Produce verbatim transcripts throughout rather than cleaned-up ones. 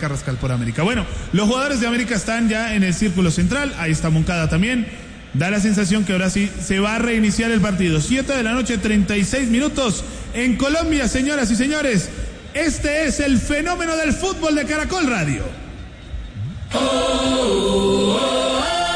Carrascal por América. Bueno, los jugadores de América están ya en el círculo central, ahí está Moncada también. Da la sensación que ahora sí se va a reiniciar el partido. siete de la noche, treinta y seis minutos en Colombia, señoras y señores. Este es el fenómeno del fútbol de Caracol Radio. Oh, oh, oh.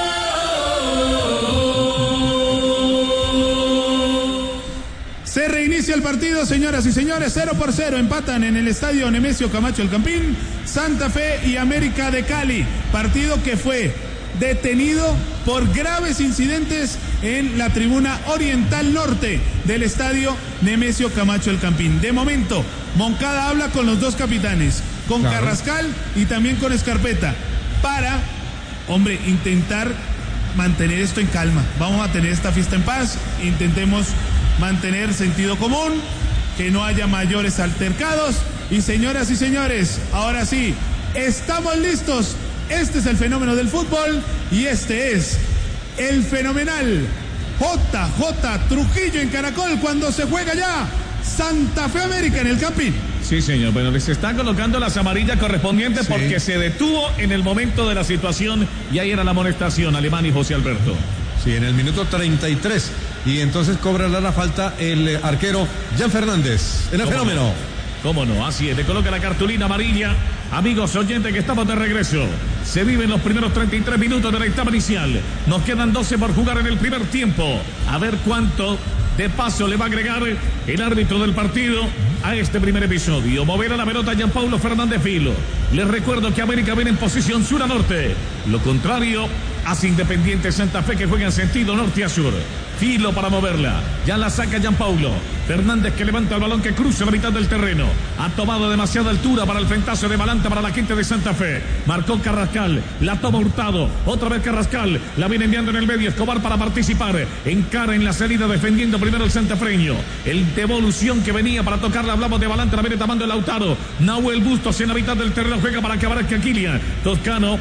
Se reinicia el partido, señoras y señores, cero por cero, empatan en el estadio Nemesio Camacho El Campín, Santa Fe y América de Cali, partido que fue detenido por graves incidentes en la tribuna oriental norte del estadio Nemesio Camacho El Campín. De momento, Moncada habla con los dos capitanes, con claro. Carrascal y también con Escarpeta, para, hombre, intentar mantener esto en calma. Vamos a tener esta fiesta en paz, intentemos mantener sentido común, que no haya mayores altercados. Y señoras y señores, ahora sí, estamos listos. Este es el fenómeno del fútbol y este es el fenomenal J J Trujillo en Caracol cuando se juega ya Santa Fe América en el Campín. Sí, señor. Bueno, les están colocando las amarillas correspondientes sí. porque se detuvo en el momento de la situación y ahí era la amonestación, Alemán y José Alberto. Sí, en el minuto treinta y tres. Y entonces cobrará la falta el arquero Jan Fernández en el fenómeno. No? ¿Cómo no? Así es, le coloca la cartulina amarilla. Amigos oyentes que estamos de regreso. Se viven los primeros treinta y tres minutos de la etapa inicial. Nos quedan doce por jugar en el primer tiempo. A ver cuánto de paso le va a agregar el árbitro del partido a este primer episodio. Moverá la pelota Jean Paulo Fernández Filo. Les recuerdo que América viene en posición sur a norte. Lo contrario hace Independiente Santa Fe que juega en sentido norte a sur. Filo para moverla, ya la saca Jean Paulo Fernández que levanta el balón que cruza la mitad del terreno, ha tomado demasiada altura para el frentazo de Balanta para la gente de Santa Fe, marcó Carrascal, la toma Hurtado, otra vez Carrascal, la viene enviando en el medio Escobar para participar, encara en la salida defendiendo primero el santafreño, el devolución que venía para tocarla, hablamos de Balanta, la viene tomando el Lautaro, Nahuel Bustos en la mitad del terreno, juega para que aparezca Kilian, Toscano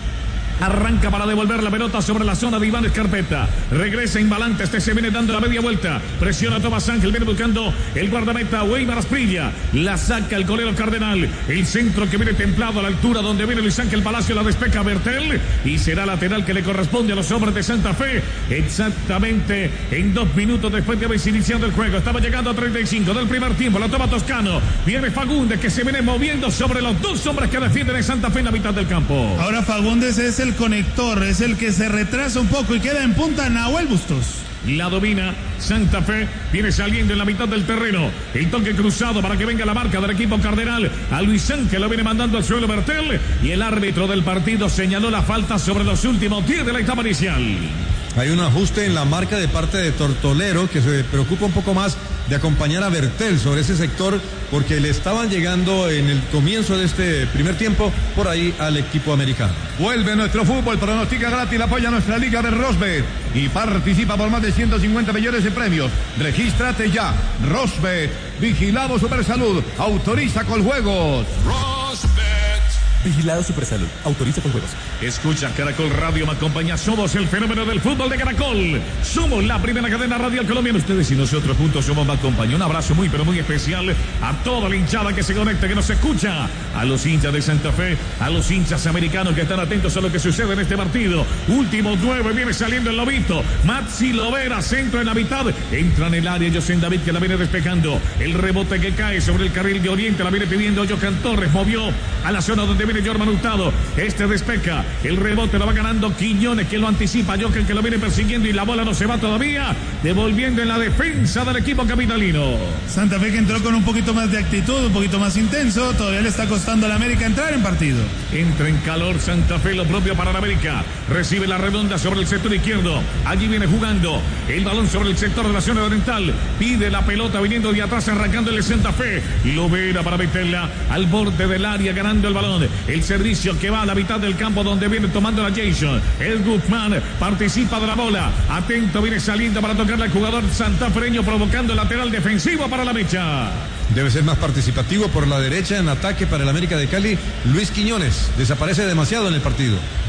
arranca para devolver la pelota sobre la zona de Iván Escarpeta. Regresa Inbalante, este se viene dando la media vuelta. Presiona a Tomás Ángel, viene buscando el guardameta Weimar Asprilla. La saca el golero Cardenal. El centro que viene templado a la altura donde viene Luis Ángel Palacio, la despeca Bertel. Y será lateral que le corresponde a los hombres de Santa Fe. Exactamente en dos minutos después de haber iniciado el juego. Estaba llegando a treinta y cinco del primer tiempo. La toma Toscano. Viene Fagundes que se viene moviendo sobre los dos hombres que defienden en Santa Fe en la mitad del campo. Ahora Fagundes es el conector, es el que se retrasa un poco y queda en punta Nahuel Bustos. La domina Santa Fe, viene saliendo en la mitad del terreno, el toque cruzado para que venga la marca del equipo Cardenal, a Luis Ángel lo viene mandando al suelo Bertel y el árbitro del partido señaló la falta sobre los últimos diez de la etapa inicial. Hay un ajuste en la marca de parte de Tortolero que se preocupa un poco más de acompañar a Bertel sobre ese sector porque le estaban llegando en el comienzo de este primer tiempo por ahí al equipo americano. Vuelve nuestro fútbol, pronostica gratis, apoya nuestra liga de Rosbet y participa por más de ciento cincuenta millones de premios. Regístrate ya. Rosbet, vigilado Supersalud, autoriza con juegos. Rosbet. Vigilado Supersalud, autoriza con juegos. Escucha Caracol Radio, me acompaña. Somos el fenómeno del fútbol de Caracol. Somos la primera cadena radial colombiana. Ustedes y nosotros juntos somos más compañía. Un abrazo muy pero muy especial a toda la hinchada que se conecta, que nos escucha. A los hinchas de Santa Fe, a los hinchas americanos que están atentos a lo que sucede en este partido. Último nueve, viene saliendo el Lobito. Maxi Lovera, centro en la mitad. Entra en el área José David que la viene despejando. El rebote que cae sobre el carril de Oriente, la viene pidiendo Johan Torres. Movió a la zona donde viene Jorman Hurtado, este despeca, el rebote lo va ganando Quiñones que lo anticipa, Johan que lo viene persiguiendo y la bola no se va todavía, devolviendo en la defensa del equipo capitalino. Santa Fe que entró con un poquito más de actitud, un poquito más intenso, todavía le está costando a la América entrar en partido. Entra en calor Santa Fe, lo propio para la América, recibe la redonda sobre el sector izquierdo, allí viene jugando el balón sobre el sector de la zona oriental, pide la pelota viniendo de atrás, arrancándole Santa Fe, Lovera para meterla al borde del área, ganando el balón. El servicio que va a la mitad del campo donde viene tomando la Jason. El Guzmán participa de la bola. Atento, viene saliendo para tocarle al jugador santafereño, provocando el lateral defensivo para la mecha. Debe ser más participativo por la derecha en ataque para el América de Cali. Luis Quiñones desaparece demasiado en el partido.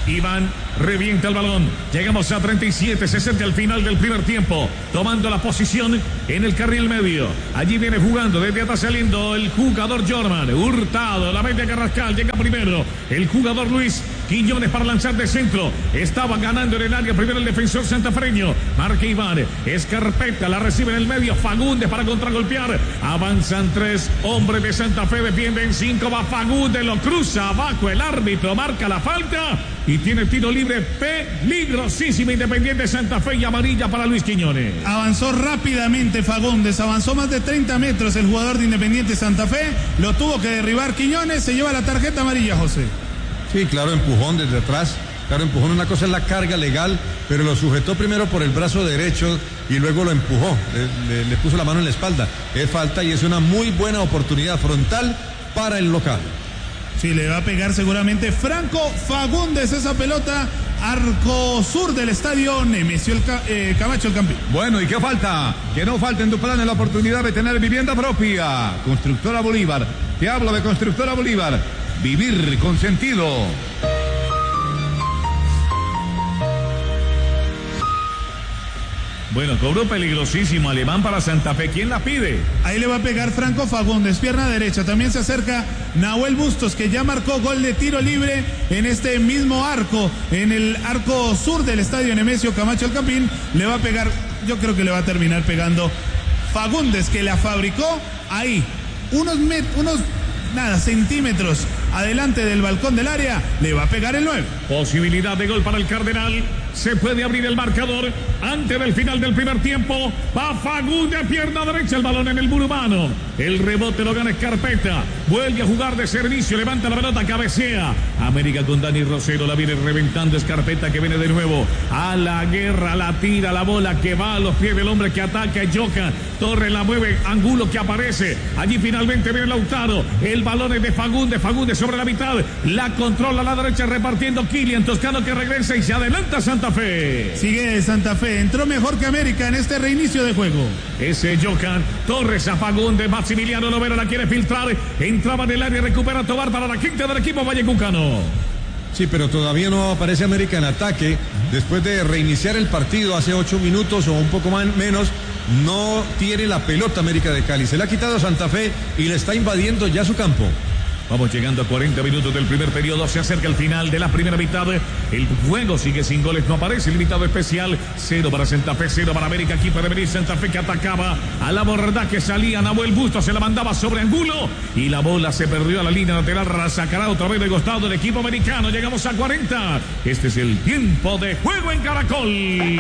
Iván revienta el balón. Llegamos a treinta y siete, se acerca al final del primer tiempo, tomando la posición en el carril medio. Allí viene jugando, desde atrás saliendo el jugador Jorman. Hurtado, la mete a Carrascal, llega primero el jugador Luis Quiñones para lanzar de centro. Estaba ganando en el área primero el defensor santafreño. Marca Iván, Escarpeta, la recibe en el medio. Fagundes para contragolpear. Avanzan tres hombres de Santa Fe, defienden cinco. Va Fagundes, lo cruza abajo el árbitro, marca la falta y tiene tiro libre peligrosísimo. Independiente Santa Fe y amarilla para Luis Quiñones. Avanzó rápidamente Fagundes, avanzó más de treinta metros el jugador de Independiente Santa Fe. Lo tuvo que derribar Quiñones, se lleva la tarjeta amarilla, José. Sí, claro, empujón desde atrás. Claro, empujón, una cosa es la carga legal, pero lo sujetó primero por el brazo derecho y luego lo empujó, le, le, le puso la mano en la espalda. Es falta y es una muy buena oportunidad frontal para el local. Sí, le va a pegar seguramente Franco Fagundes esa pelota, arco sur del estadio Nemesio el eh, Camacho el Campín. Bueno, ¿y qué falta? Que no falta en tu plan la oportunidad de tener vivienda propia. Constructora Bolívar, te hablo de Constructora Bolívar. Vivir con sentido. Bueno, cobro peligrosísimo alemán para Santa Fe. ¿Quién la pide? Ahí le va a pegar Franco Fagundes, pierna derecha. También se acerca Nahuel Bustos, que ya marcó gol de tiro libre en este mismo arco, en el arco sur del estadio Nemesio Camacho el Campín. Le va a pegar, yo creo que le va a terminar pegando Fagundes, que la fabricó ahí, unos met, unos nada, centímetros adelante del balcón del área. Le va a pegar el nueve. Posibilidad de gol para el Cardenal. Se puede abrir el marcador antes del final del primer tiempo. Va Fagundes, pierna derecha, el balón en el muro humano. El rebote lo gana Escarpeta. Vuelve a jugar de servicio, levanta la pelota, cabecea. América con Dani Rosero, la viene reventando Escarpeta, que viene de nuevo a la guerra, la tira, la bola que va a los pies del hombre que ataca, Yoka. Torres la mueve, Angulo que aparece. Allí finalmente viene Lautaro. El balón es de Fagundes, Fagundes sobre la mitad. La controla a la derecha repartiendo Kilian Toscano, que regresa y se adelanta Santa Fe. Sigue Santa Fe, entró mejor que América en este reinicio de juego. Ese Yoka, Torres a Fagundes, Maximiliano Lovera la quiere filtrar. Entraba en el área, recupera Tobar para la quinta del equipo vallecucano. Sí, pero todavía no aparece América en ataque. Después de reiniciar el partido hace ocho minutos o un poco más, menos, no tiene la pelota América de Cali. Se la ha quitado a Santa Fe y le está invadiendo ya su campo. Vamos llegando a cuarenta minutos del primer periodo. Se acerca el final de la primera mitad. El juego sigue sin goles. No aparece el invitado especial. Cero para Santa Fe, cero para América. Aquí puede venir Santa Fe, que atacaba a la borda, que salía Nahuel Bustos. Se la mandaba sobre Angulo. Y la bola se perdió a la línea lateral. Sacará otra vez de costado del equipo americano. Llegamos a cuarenta. Este es el tiempo de juego en Caracol.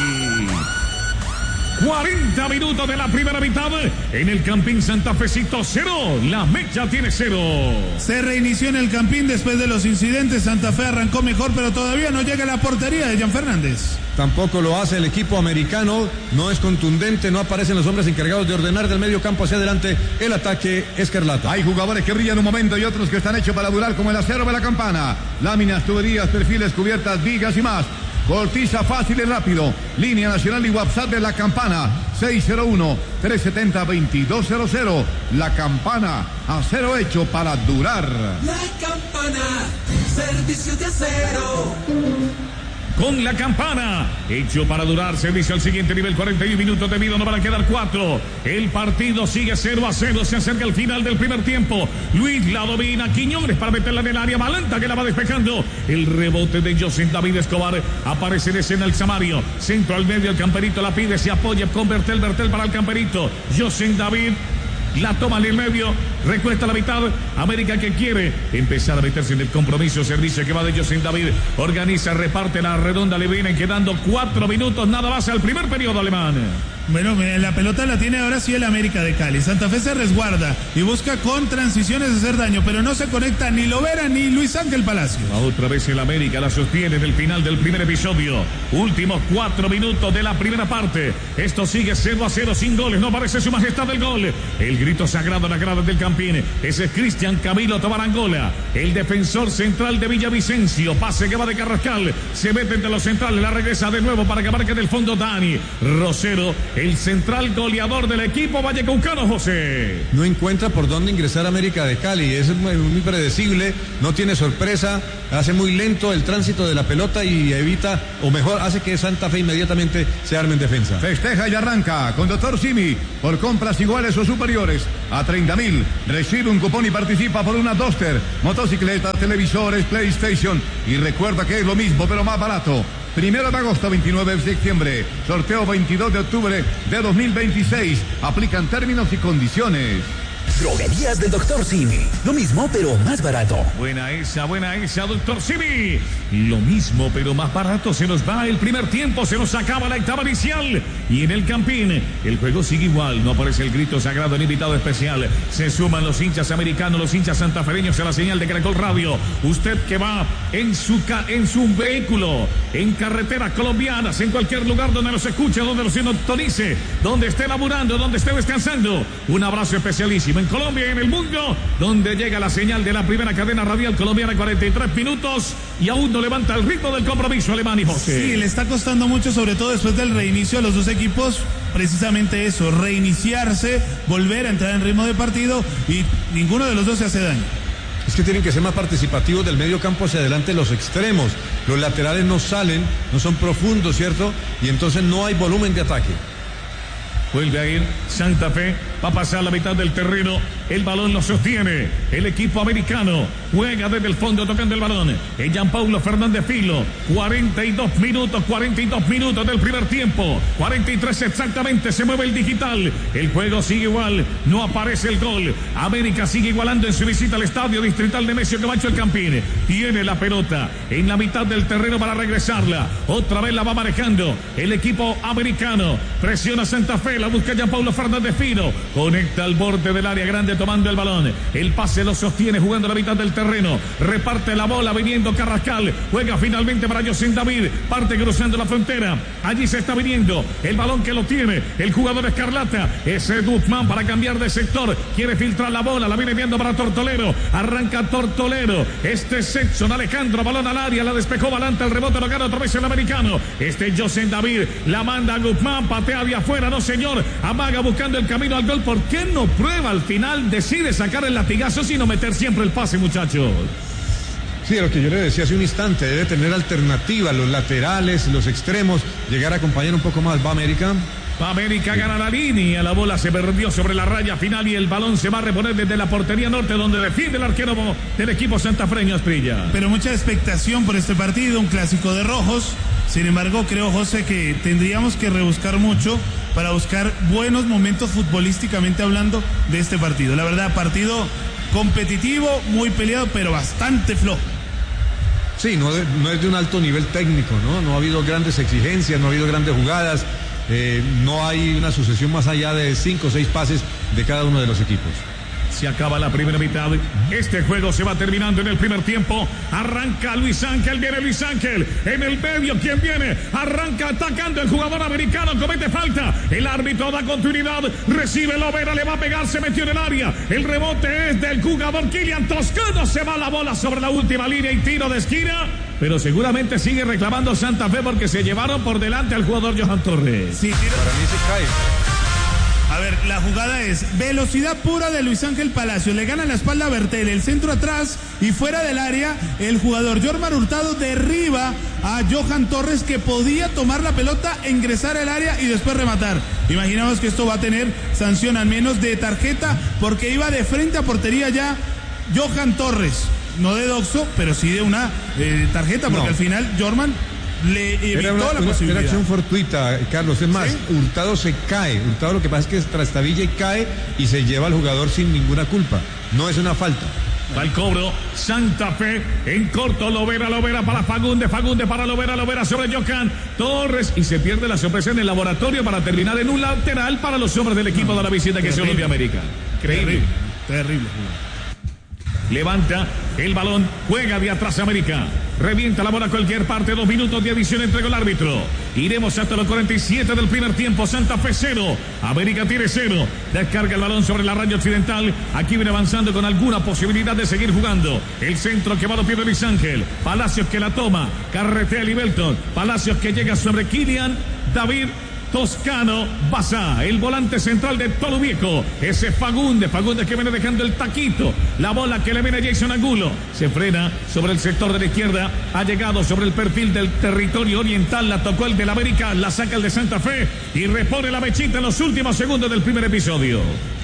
cuarenta minutos de la primera mitad en el Campín Santafecito, cero. La Mecha tiene cero. Se reinició en el Campín después de los incidentes. Santa Fe arrancó mejor, pero todavía no llega a la portería de Jan Fernández. Tampoco lo hace el equipo americano. No es contundente, no aparecen los hombres encargados de ordenar del medio campo hacia adelante el ataque escarlata. Hay jugadores que brillan un momento y otros que están hechos para durar, como el acero de la campana. Láminas, tuberías, perfiles, cubiertas, vigas y más. Cortiza fácil y rápido. Línea nacional y WhatsApp de La Campana. seis cero uno, tres siete cero, dos dos cero cero. La Campana. Acero hecho para durar. La Campana. Servicio de acero. Con La Campana, hecho para durar, servicio al siguiente nivel, cuarenta y un minutos de vida, no van a quedar cuatro. El partido sigue cero a cero, se acerca el final del primer tiempo. Luis la domina, Quiñones para meterla en el área, Balanta que la va despejando. El rebote de José David Escobar, aparece en escena el Samario. Centro al medio, el Camperito la pide, se apoya con Bertel, Bertel para el Camperito. José David la toma en el medio, recuesta la mitad. América, que quiere empezar a meterse en el compromiso, servicio que va de José David, organiza, reparte la redonda, le vienen quedando cuatro minutos nada más al primer periodo alemán. Bueno, la pelota la tiene ahora sí el América de Cali. Santa Fe se resguarda y busca con transiciones hacer daño, pero no se conecta ni Lovera ni Luis Ángel Palacios. Otra vez el América la sostiene en el final del primer episodio. Últimos cuatro minutos de la primera parte. Esto sigue cero a cero sin goles. No aparece su majestad el gol. El grito sagrado en la grada del Campín. Ese es Cristian Camilo Tobarangola, el defensor central de Villavicencio. Pase que va de Carrascal. Se mete entre los centrales. La regresa de nuevo para que marque del fondo Dani Rosero. el central goleador del equipo vallecaucano, José. No encuentra por dónde ingresar a América de Cali, es muy, muy predecible, no tiene sorpresa, hace muy lento el tránsito de la pelota y evita, o mejor, hace que Santa Fe inmediatamente se arme en defensa. Festeja y arranca con Doctor Simi por compras iguales o superiores a treinta mil. Recibe un cupón y participa por una Duster, motocicleta, televisores, PlayStation. Y recuerda que es lo mismo, pero más barato. Primero de agosto, veintinueve de septiembre. Sorteo veintidós de octubre de dos mil veintiséis. Aplican términos y condiciones. Droguerías del doctor Simi. Lo mismo, pero más barato. Buena esa, buena esa, doctor Simi. Lo mismo, pero más barato. Se nos va el primer tiempo, se nos acaba la etapa inicial. Y en el Campín, el juego sigue igual. No aparece el grito sagrado en invitado especial. Se suman los hinchas americanos, los hinchas santafereños a la señal de Caracol Radio. Usted que va en su, ca en su vehículo, en carreteras colombianas, en cualquier lugar donde nos escuche, donde nos sintonice, donde esté laburando, donde esté descansando. Un abrazo especialísimo en Colombia y en el mundo, donde llega la señal de la primera cadena radial colombiana, cuarenta y tres minutos, y aún no levanta el ritmo del compromiso, Alemán y José. Sí, le está costando mucho, sobre todo después del reinicio a los dos equipos, precisamente eso, reiniciarse, volver a entrar en ritmo de partido, y ninguno de los dos se hace daño. Es que tienen que ser más participativos del medio campo hacia adelante los extremos. Los laterales no salen, no son profundos, ¿cierto? Y entonces no hay volumen de ataque. Vuelve a ir Santa Fe, va a pasar la mitad del terreno, el balón lo sostiene, el equipo americano juega desde el fondo tocando el balón, el Gianpaulo Fernández Filo, cuarenta y dos minutos, cuarenta y dos minutos del primer tiempo, cuarenta y tres exactamente, se mueve el digital, el juego sigue igual, no aparece el gol, América sigue igualando en su visita al estadio distrital Nemesio Camacho el Campín, tiene la pelota en la mitad del terreno para regresarla, otra vez la va manejando el equipo americano, presiona Santa Fe, la busca Gianpaulo Fernández Fino, conecta al borde del área grande tomando el balón, el pase lo sostiene jugando la mitad del terreno, reparte la bola viniendo Carrascal, juega finalmente para José David, parte cruzando la frontera, allí se está viniendo el balón que lo tiene el jugador escarlata, ese Guzmán para cambiar de sector, quiere filtrar la bola, la viene viendo para Tortolero, arranca Tortolero, este Setson Alejandro, balón al área, la despejó Balanta, el rebote lo gana otra vez el americano, este José David, la manda a Guzmán, patea de afuera, no señor, amaga buscando el camino al gol. ¿Por qué no prueba al final? Decide sacar el latigazo sino meter siempre el pase, muchachos. Sí, lo que yo le decía hace un instante, debe tener alternativa, los laterales, los extremos, llegar a acompañar un poco más. ¿Va América? Va América, gana la línea, la bola se perdió sobre la raya final y el balón se va a reponer desde la portería norte donde defiende el arquero del equipo santafreño, Asprilla. Pero mucha expectación por este partido, un clásico de rojos. Sin embargo, creo, José, que tendríamos que rebuscar mucho para buscar buenos momentos futbolísticamente hablando de este partido. La verdad, partido competitivo, muy peleado, pero bastante flojo. Sí, no, no es de un alto nivel técnico, ¿no? No ha habido grandes exigencias, no ha habido grandes jugadas, eh, no hay una sucesión más allá de cinco o seis pases de cada uno de los equipos. Se acaba la primera mitad. Este juego se va terminando en el primer tiempo. Arranca Luis Ángel, viene Luis Ángel. En el medio, ¿quién viene? Arranca atacando el jugador americano, comete falta. El árbitro da continuidad. Recibe Lovera, le va a pegar, se metió en el área. El rebote es del jugador Kylian Toscano. Se va la bola sobre la última línea y tiro de esquina. Pero seguramente sigue reclamando Santa Fe porque se llevaron por delante al jugador Johan Torres. Sí, tiro. Para mí se cae. A ver, la jugada es velocidad pura de Luis Ángel Palacio, le gana la espalda a Bertel, el centro atrás y fuera del área, el jugador Jorman Hurtado derriba a Johan Torres que podía tomar la pelota, ingresar al área y después rematar. Imaginamos que esto va a tener sanción al menos de tarjeta porque iba de frente a portería ya Johan Torres, no de doxo, pero sí de una eh, tarjeta porque no. Al final Jorman le evitó era una, la una, posibilidad. Era acción fortuita, Carlos. Es más, ¿sí? Hurtado se cae. Hurtado lo que pasa es que trastabilla y cae y se lleva al jugador sin ninguna culpa. No es una falta. Va el cobro, Santa Fe en corto, Lovera, Lovera para Fagunde, Fagunde para Lovera, Lovera sobre Johan Torres y se pierde la sorpresa en el laboratorio para terminar en un lateral para los hombres del equipo no, de la visita que se de América. Increíble. Terrible. Terrible. Levanta el balón, juega de atrás América. Revienta la bola a cualquier parte, dos minutos de adición entregó el árbitro. Iremos hasta los cuarenta y siete del primer tiempo. Santa Fe cero, América tiene cero. Descarga el balón sobre la raya occidental. Aquí viene avanzando con alguna posibilidad de seguir jugando. El centro que va a los pies de Luis Ángel. Palacios que la toma. Carretea Libelton. Palacios que llega sobre Kylian David. Toscano Basá, el volante central de Toluvieco. Ese Fagundes, Fagundes que viene dejando el taquito. La bola que le viene a Jason Angulo. Se frena sobre el sector de la izquierda. Ha llegado sobre el perfil del territorio oriental. La tocó el del América, la saca el de Santa Fe y repone la mechita en los últimos segundos del primer episodio.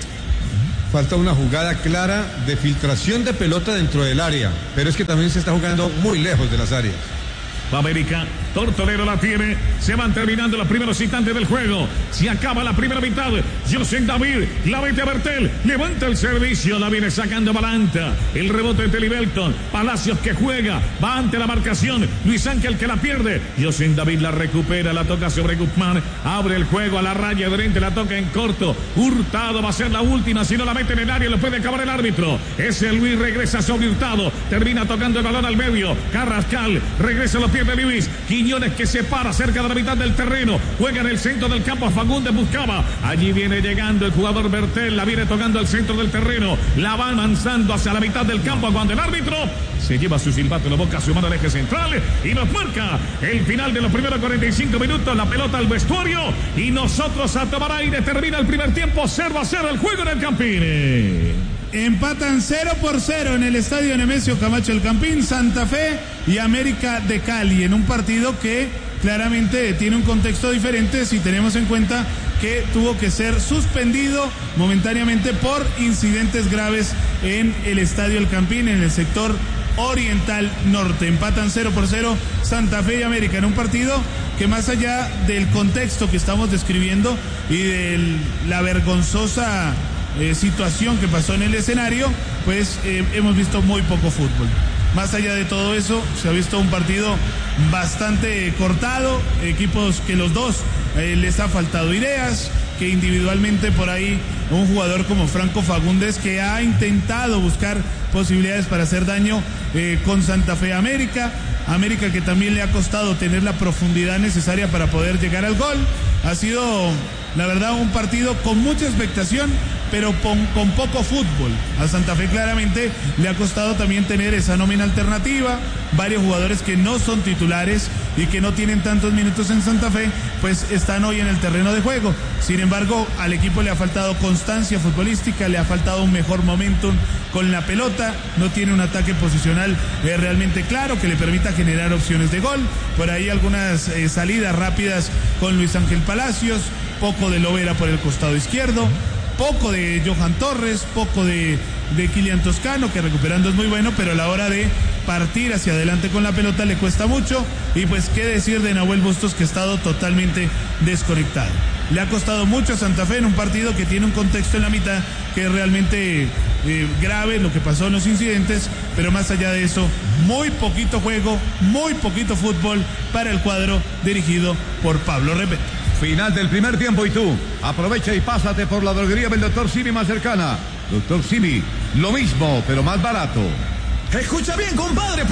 Falta una jugada clara de filtración de pelota dentro del área, pero es que también se está jugando muy lejos de las áreas. América, Tortolero la tiene, se van terminando los primeros instantes del juego, se acaba la primera mitad. José David, la mete a Bertel, levanta el servicio, la viene sacando Balanta, el rebote de Telibelton, Palacios que juega, va ante la marcación, Luis Ángel que la pierde, José David la recupera, la toca sobre Guzmán, abre el juego a la raya de frente, la toca en corto, Hurtado va a ser la última, si no la mete en el área lo puede acabar el árbitro, ese Luis regresa sobre Hurtado, termina tocando el balón al medio, Carrascal, regresa a los pies de Luis, Quiñones que se para cerca de la mitad del terreno, juega en el centro del campo, Fagundes buscaba, allí viene llegando el jugador Bertel, la viene tocando al centro del terreno, la va avanzando hacia la mitad del campo cuando el árbitro se lleva su silbato en la boca, su mano al eje central y nos marca el final de los primeros cuarenta y cinco minutos, la pelota al vestuario y nosotros a tomar aire, termina el primer tiempo, cero a cero el juego en el Campín. Empatan cero por cero en el estadio Nemesio Camacho El Campín, Santa Fe y América de Cali, en un partido que claramente tiene un contexto diferente si tenemos en cuenta que tuvo que ser suspendido momentáneamente por incidentes graves en el estadio El Campín, en el sector oriental norte. Empatan cero por cero Santa Fe y América en un partido que, más allá del contexto que estamos describiendo y de la vergonzosa Eh, situación que pasó en el escenario, pues eh, hemos visto muy poco fútbol. Más allá de todo eso, se ha visto un partido bastante cortado, equipos que los dos eh, les ha faltado ideas, que individualmente por ahí un jugador como Franco Fagundes que ha intentado buscar posibilidades para hacer daño eh, con Santa Fe América, América que también le ha costado tener la profundidad necesaria para poder llegar al gol. Ha sido, la verdad, un partido con mucha expectación, pero con, con poco fútbol. A Santa Fe claramente le ha costado también tener esa nómina alternativa, varios jugadores que no son titulares y que no tienen tantos minutos en Santa Fe, pues están hoy en el terreno de juego. Sin embargo, al equipo le ha faltado constancia futbolística, le ha faltado un mejor momentum con la pelota, no tiene un ataque posicional eh, realmente claro que le permita generar opciones de gol, por ahí algunas eh, salidas rápidas con Luis Ángel Palacios, poco de Lovera por el costado izquierdo, poco de Johan Torres, poco de, de Kylian Toscano, que recuperando es muy bueno, pero a la hora de partir hacia adelante con la pelota le cuesta mucho. Y pues qué decir de Nahuel Bustos, que ha estado totalmente desconectado. Le ha costado mucho a Santa Fe en un partido que tiene un contexto en la mitad que es realmente eh, grave, lo que pasó en los incidentes, pero más allá de eso, muy poquito juego, muy poquito fútbol para el cuadro dirigido por Pablo Repete. Final del primer tiempo y tú aprovecha y pásate por la droguería del doctor Simi más cercana. doctor Simi, lo mismo, pero más barato. Escucha bien, compadre.